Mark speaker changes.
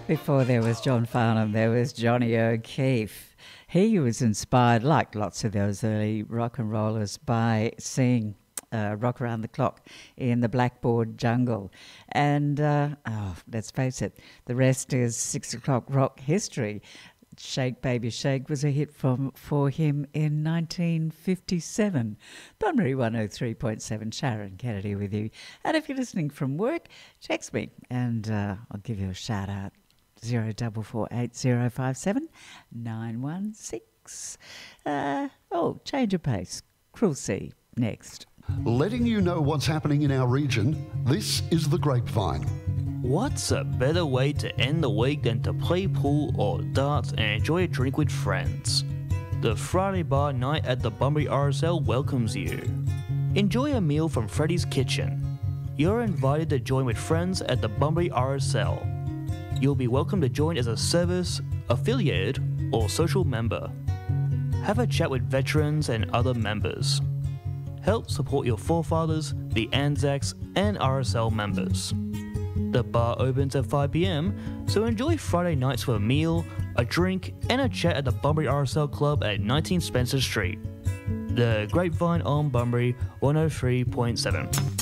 Speaker 1: Before there was John Farnham, there was Johnny O'Keefe. He was inspired, like lots of those early rock and rollers, by seeing Rock Around the Clock in the Blackboard Jungle. And, let's face it, the rest is 6 o'clock rock history. Shake Baby Shake was a hit for him in 1957. Bunbury 103.7, Sharon Kennedy with you. And if you're listening from work, text me and I'll give you a shout out. 0448 916. Change of pace. Cruel Sea next.
Speaker 2: Letting you know what's happening in our region, this is The Grapevine.
Speaker 3: What's a better way to end the week than to play pool or darts and enjoy a drink with friends? The Friday Bar Night at the Bunbury RSL welcomes you. Enjoy a meal from Freddy's Kitchen. You're invited to join with friends at the Bunbury RSL. You'll be welcome to join as a service, affiliated, or social member. Have a chat with veterans and other members. Help support your forefathers, the Anzacs, and RSL members. The bar opens at 5 p.m, so enjoy Friday nights for a meal, a drink, and a chat at the Bunbury RSL Club at 19 Spencer Street. The Grapevine on Bunbury 103.7.